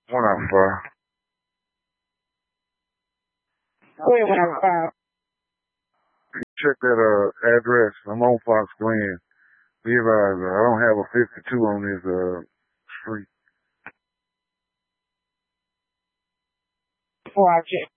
One out five. Wait, when I Check that address. I'm on Fox Glen. Realize I don't have a 52 on this street. before I check.